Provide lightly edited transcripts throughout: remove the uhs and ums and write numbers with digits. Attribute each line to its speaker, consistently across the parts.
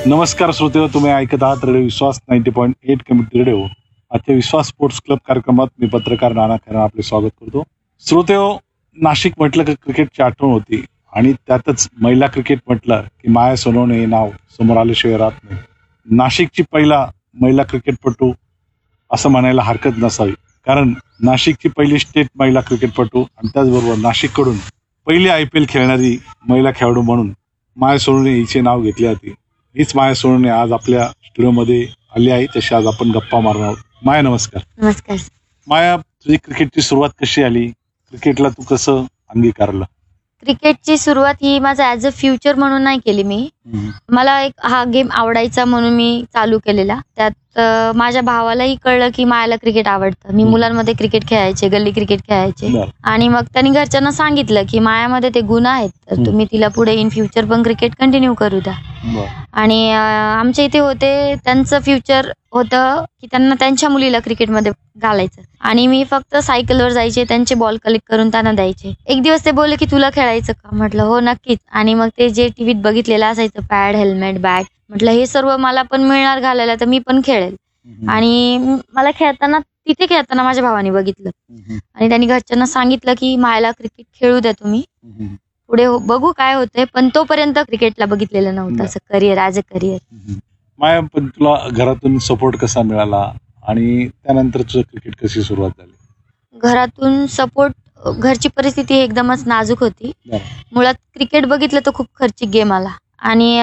Speaker 1: नमस्कार श्रोते, तुम्ही ऐकत आहात रेडिओ विश्वास 90.8 कम्युनिटी रेडिओ. आजच्या विश्वास स्पोर्ट्स क्लब कार्यक्रमात मी पत्रकार नाना खैरा आपले स्वागत करतो. श्रोते, नाशिक म्हटलं की क्रिकेटची आठवण होती आणि त्यातच महिला क्रिकेट म्हटलं की माया सोनवणे हे नाव समोर आल्याशिवाय राहत नाही. नाशिकची पहिला महिला क्रिकेटपटू असं म्हणायला हरकत नसावी, कारण नाशिकची पहिली स्टेट महिला क्रिकेटपटू आणि त्याचबरोबर नाशिककडून पहिली IPL खेळणारी महिला खेळाडू म्हणून माया सोनवणे हिचे नाव घेतले जाते. हीच माया सोनवणे आज आपल्या स्टुडिओमध्ये आली आहे, तशी आज आपण गप्पा मारणार आहोत. माया, नमस्कार.
Speaker 2: नमस्कार.
Speaker 1: माया, तुझी क्रिकेटची सुरुवात कशी आली? क्रिकेटला तू कसं अंगीकारलं?
Speaker 2: क्रिकेटची सुरुवात ही माझा ऍज अ फ्युचर म्हणून नाही केली मी. मला एक हा गेम आवडायचा म्हणून मी चालू केलेला. त्यात माझ्या भावालाही कळलं की मायाला क्रिकेट आवडतं. मी मुलांमध्ये क्रिकेट खेळायचे, गल्ली क्रिकेट खेळायचे.
Speaker 1: बरं.
Speaker 2: आणि मग त्यांनी घरच्यांना सांगितलं की मायामध्ये ते गुण आहेत, तर तुम्ही तिला पुढे इन फ्युचर पण क्रिकेट कंटिन्यू करू द्या. आणि आमच्या इथे होते, त्यांचं फ्युचर होतं की त्यांना त्यांच्या मुलीला क्रिकेटमध्ये घालायचं. आणि मी फक्त सायकलवर जायचे, त्यांचे बॉल कलेक्ट करून त्यांना द्यायचे. एक दिवस ते बोलले की तुला खेळायचं का? म्हटलं हो नक्कीच. आणि मग ते जे टीव्हीत बघितलेलं असायचं, पॅड, हेल्मेट, बॅट, म्हटलं हे सर्व मला पण मिळणार घालायला, तर मी पण खेळेल. आणि मला तिथे खेळताना माझ्या भावाने बघितलं आणि त्यांनी घरच्यांना सांगितलं की मायला क्रिकेट खेळू द्या तुम्ही, पुढे बघू काय होतंय. पण तोपर्यंत क्रिकेटला बघितलेलं नव्हतं असं करिअर, ऍज अ करिअर.
Speaker 1: माया, पण तुला घरातून सपोर्ट कसा मिळाला आणि त्यानंतर तुझं क्रिकेट कशी सुरुवात झाली?
Speaker 2: घरातून सपोर्ट, घरची परिस्थिती एकदमच नाजूक होती. मुळात क्रिकेट बघितलं तर खूप खर्चिक गेम आला आणि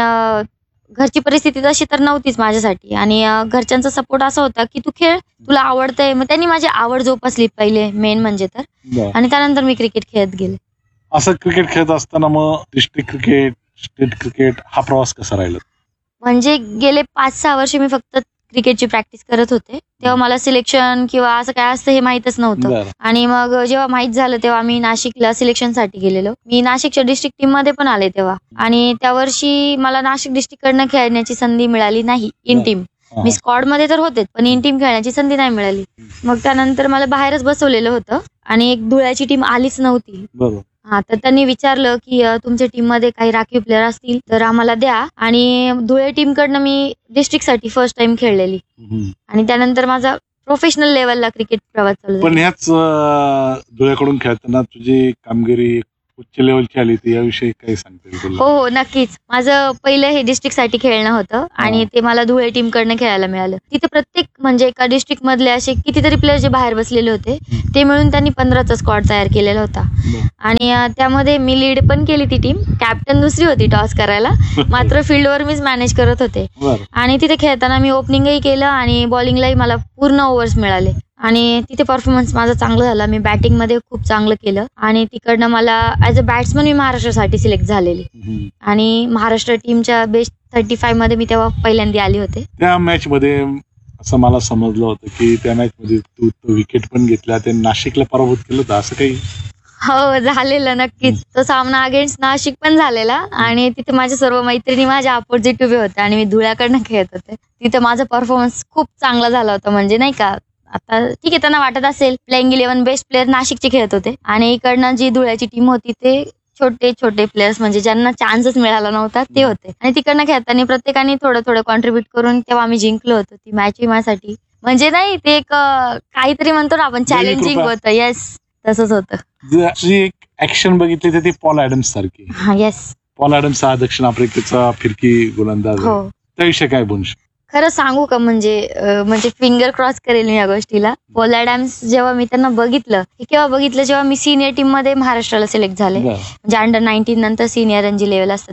Speaker 2: घरची परिस्थिती तशी तर नव्हतीच माझ्यासाठी. आणि घरच्यांचा सपोर्ट असा होता की तू खेळ, तुला आवडतंय. मग त्यांनी माझी आवड जोपासली पहिले, मेन म्हणजे तर. आणि त्यानंतर मी क्रिकेट खेळत गेले.
Speaker 1: असं क्रिकेट खेळत असताना मग डिस्ट्रिक्ट क्रिकेट, स्टेट क्रिकेट हा प्रवास कसा राहिला?
Speaker 2: म्हणजे गेले 5-6 वर्ष मी फक्त क्रिकेटची प्रॅक्टिस करत होते. तेव्हा मला सिलेक्शन किंवा असं काय असतं हे माहीतच नव्हतं. आणि मग जेव्हा माहीत झालं तेव्हा मी नाशिकला सिलेक्शनसाठी गेलेलो. मी नाशिकच्या डिस्ट्रिक्ट टीम मध्ये पण आले तेव्हा. आणि त्या वर्षी मला नाशिक डिस्ट्रिक्ट कडनं खेळण्याची संधी मिळाली नाही इन टीम. मी स्क्वॉड मध्ये तर होतेच, पण इन टीम खेळण्याची संधी नाही मिळाली. मग त्यानंतर मला बाहेरच बसवलेलं होतं आणि एक धुळ्याची टीम आलीच नव्हती. तर त्यांनी विचारलं की तुमच्या टीम मध्ये काही राखीव प्लेअर असतील तर आम्हाला द्या. आणि धुळे टीम कडनं मी डिस्ट्रिक्ट साठी फर्स्ट टाइम खेळलेली. आणि त्यानंतर माझा प्रोफेशनल लेवलला क्रिकेट प्रवास चालू झाला.
Speaker 1: पण ह्याच धुळ्याकडून खेळताना तुझी कामगिरी उच्च लेवलची आली, ती याविषयी काही सांगता येईल?
Speaker 2: हो नक्कीच. माझं पहिलं हे डिस्ट्रिक्ट साठी खेळणं होतं आणि ते मला धुळे टीम कडनं खेळायला मिळालं. तिथे प्रत्येक म्हणजे एका डिस्ट्रिक्ट मधले असे कितीतरी प्लेयर जे बाहेर बसलेले होते, ते मिळून त्यांनी 15चा स्क्वॉड तयार केलेला होता. आणि त्यामध्ये मी लीड पण केली ती टीम. कॅप्टन दुसरी होती टॉस करायला, मात्र फील्डवर मीच मॅनेज करत होते. आणि तिथे खेळताना मी ओपनिंगही केलं आणि बॉलिंगलाही मला पूर्ण ओव्हर्स मिळाले. आणि तिथे परफॉर्मन्स माझा चांगला झाला. मी बॅटिंग मध्ये खूप चांगलं केलं आणि तिकडनं मला ऍज अ बॅट्समन मी महाराष्ट्रासाठी सिलेक्ट झालेली. आणि महाराष्ट्र टीमच्या बेस्ट 35 मध्ये मी तेव्हा पहिल्यांदा आले होते.
Speaker 1: त्या मॅच मध्ये असं मला समजलं होतं की त्या मॅच मध्ये तू विकेट पण घेतल्या, ते नाशिकला पराभूत केलं होतं, असं काही?
Speaker 2: हो झालेलं नक्कीच. तो सामना अगेन्स्ट नाशिक पण झालेला आणि तिथे माझ्या सर्व मैत्रिणी माझ्या अपोजिट उभे होत्या आणि मी धुळ्याकडनं खेळत होते. तिथे माझा परफॉर्मन्स खूप चांगला झाला होता. म्हणजे नाही का, आता ठीक आहे, त्यांना वाटत असेल प्लेइंग 11 बेस्ट प्लेअर नाशिकचे खेळत होते आणि इकडनं जी धुळ्याची टीम होती ते छोटे छोटे प्लेयर्स, म्हणजे ज्यांना चान्सच मिळाला नव्हता ते होते. आणि तिकडनं खेळताना प्रत्येकाने थोडं थोडं कॉन्ट्रीब्युट करून तेव्हा आम्ही जिंकलो होतो ती मॅच. माझ्यासाठी म्हणजे नाही, ते एक काहीतरी म्हणतो ना आपण, चॅलेंजिंग होतं. येस, तसंच होतं.
Speaker 1: जी एक ऍक्शन बघितली तर ती पॉल ॲडम्स सारखी.
Speaker 2: येस,
Speaker 1: पॉल ॲडम्स हा दक्षिण आफ्रिकेचा फिरकी गोलंदाज आहे. त्याविषयी काय बोलशील?
Speaker 2: खरं सांगू का, म्हणजे फिंगर क्रॉस करेल मी या गोष्टीला. पॉल ॲडम्स जेव्हा मी त्यांना बघितलं, हे केव्हा बघितलं, जेव्हा मी सिनियर टीम मध्ये महाराष्ट्राला सिलेक्ट झाले. म्हणजे अंडर 19 नंतर सिनियर रणजी लेवल असतं